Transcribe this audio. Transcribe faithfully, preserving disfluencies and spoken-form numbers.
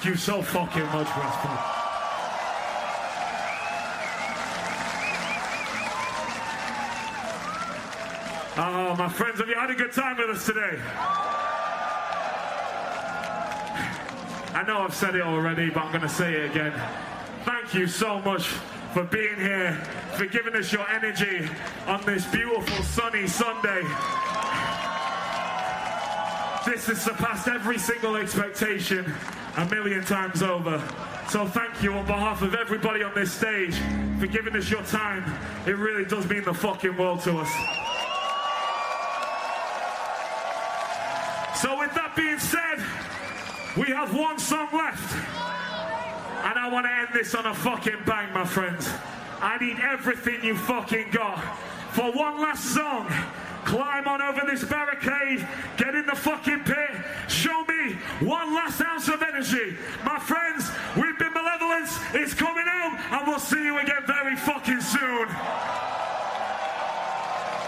you so fucking much, Westport. Oh, my friends, have you had a good time with us today? I know I've said it already, but I'm going to say it again. Thank you so much for being here, for giving us your energy on this beautiful sunny Sunday. This has surpassed every single expectation a million times over. So thank you on behalf of everybody on this stage for giving us your time. It really does mean the fucking world to us. So with that being said, we have one song left. And I want to end this on a fucking bang, my friends. I need everything you fucking got. For one last song, climb on over this barricade, get in the fucking pit, show me one last ounce of energy. My friends, we've been Malevolence, it's coming out, and we'll see you again very fucking soon.